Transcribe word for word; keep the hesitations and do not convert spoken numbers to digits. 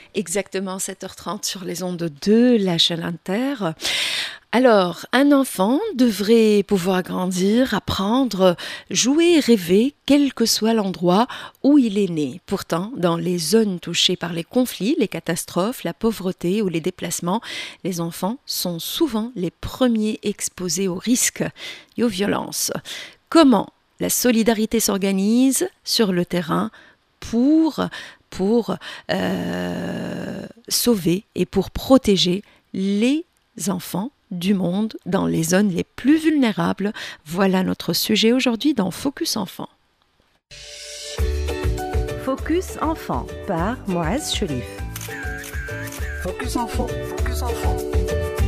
Exactement sept heures trente sur les ondes de la chaîne Inter. Alors, un enfant devrait pouvoir grandir, apprendre, jouer et rêver, quel que soit l'endroit où il est né. Pourtant, dans les zones touchées par les conflits, les catastrophes, la pauvreté ou les déplacements, les enfants sont souvent les premiers exposés aux risques et aux violences. Comment la solidarité s'organise sur le terrain pour, pour euh, sauver et pour protéger les enfants du monde dans les zones les plus vulnérables. Voilà notre sujet aujourd'hui dans Focus Enfant. Focus Enfant par Moaz Cherif. Focus Enfant, Focus Enfant.